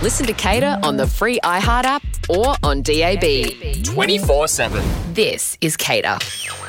Listen to Cater on the free iHeart app or on DAB. 24/7. This is Cater.